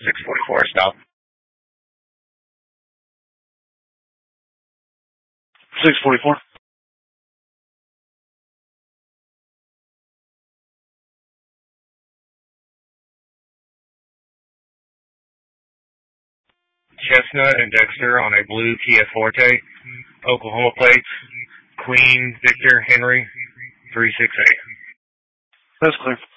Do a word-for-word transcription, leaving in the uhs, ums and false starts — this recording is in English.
six forty-four, stop. six forty-four. Chestnut and Dexter on a blue Kia Forte, Oklahoma plates, Queen Victor Henry three six eight. That's clear.